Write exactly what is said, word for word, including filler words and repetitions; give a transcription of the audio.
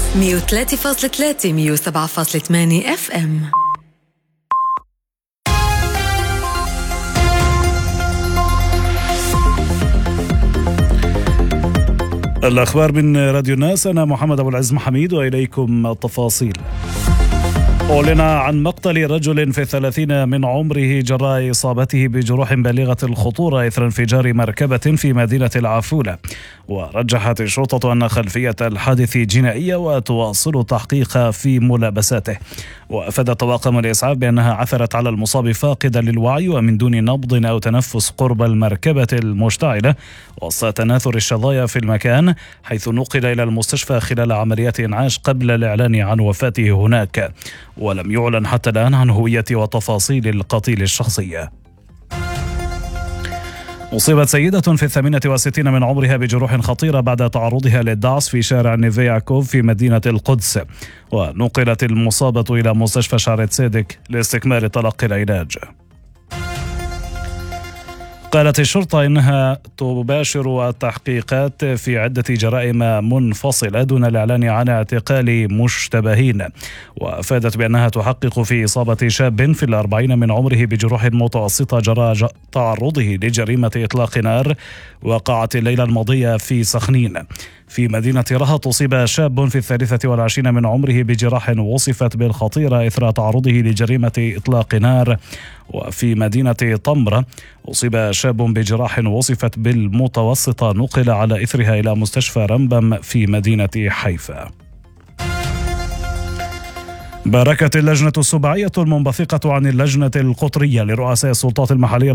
مية وثلاثة فاصلة ثلاثة مية وسبعة فاصلة ثمانية اف ام. الأخبار من راديو الناس. أنا محمد أبو العز محميد وإليكم التفاصيل. أعلن عن مقتل رجل في الثلاثين من عمره جراء إصابته بجروح بالغة الخطورة إثر انفجار مركبة في مدينة العافولة. ورجحت الشرطة أن خلفية الحادث جنائية وتواصل التحقيق في ملابساته. وأفاد طواقم الإسعاف بأنها عثرت على المصاب فاقدا للوعي ومن دون نبض أو تنفس قرب المركبة المشتعلة وسط تناثر الشظايا في المكان، حيث نقل إلى المستشفى خلال عمليات إنعاش قبل الإعلان عن وفاته هناك. ولم يعلن حتى الآن عن هوية وتفاصيل القتيل الشخصية. أصيبت سيدة في الثامنة والستين من عمرها بجروح خطيرة بعد تعرضها للدعس في شارع نيفياكوف في مدينة القدس، ونقلت المصابة إلى مستشفى شارع سيدك لاستكمال تلقي العلاج. قالت الشرطة إنها تباشر التحقيقات في عدة جرائم منفصلة دون الإعلان عن اعتقال مشتبهين. وأفادت بأنها تحقق في إصابة شاب في الأربعين من عمره بجروح متوسطة جراء تعرضه لجريمة إطلاق نار وقعت الليلة الماضية في سخنين. في مدينة رهط أصيب شاب في الثالثة والعشرين من عمره بجراح وصفت بالخطيرة إثر تعرضه لجريمة إطلاق نار. وفي مدينة طمرة أصيب شاب بجراح وصفت بالمتوسطة نقل على إثرها إلى مستشفى رمبم في مدينة حيفا. باركت اللجنة السبعية المنبثقة عن اللجنة القطرية لرؤساء السلطات المحلية